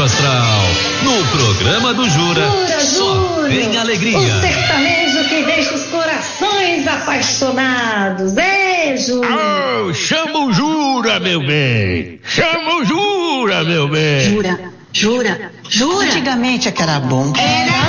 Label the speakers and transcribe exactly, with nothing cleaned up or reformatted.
Speaker 1: baixo astral. No programa do Jura,
Speaker 2: Jura,
Speaker 1: só
Speaker 2: Júlio,
Speaker 1: tem alegria.
Speaker 2: O sertanejo que deixa os corações apaixonados. É, Júlio.
Speaker 3: Oh, chama o Jura, meu bem. Chama o Jura, meu bem.
Speaker 4: Jura, jura, jura. Antigamente é que era bom.
Speaker 2: Era